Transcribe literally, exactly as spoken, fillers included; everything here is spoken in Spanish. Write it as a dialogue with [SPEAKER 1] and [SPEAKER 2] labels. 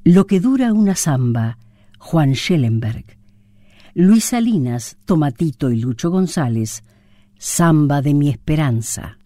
[SPEAKER 1] Lo que dura una samba, Juan Schellenberg. Luis Salinas, Tomatito y Lucho González, Samba de mi esperanza.